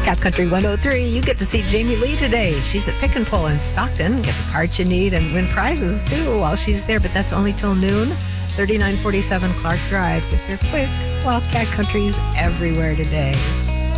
Cat Country 103, you get to see Jamie Lee today. She's at Pick and Pull in Stockton. Get the parts you need and win prizes, too, while she's there. But that's only till noon. 3947 Clark Drive. Get there quick while Cat Country's everywhere today.